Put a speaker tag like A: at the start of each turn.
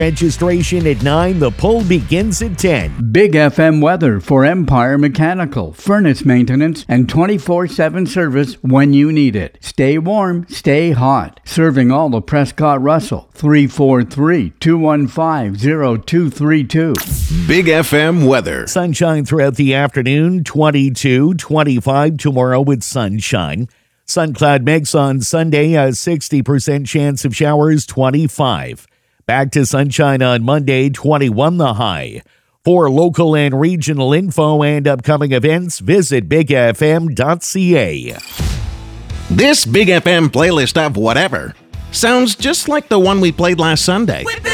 A: Registration at 9. The poll begins at 10.
B: Big FM weather for Empire Mechanical. Furnace maintenance and 24/7 service when you need it. Stay warm, stay hot. Serving all of Prescott Russell. 343-215-0232.
C: Big FM weather.
A: Sunshine throughout the afternoon. 22, 25 tomorrow with sunshine. Sun cloud mix on Sunday. A 60% chance of showers. 25. Back to sunshine on Monday, 21 the high. For local and regional info and upcoming events, visit bigfm.ca.
C: This Big FM playlist of whatever sounds just like the one we played last Sunday.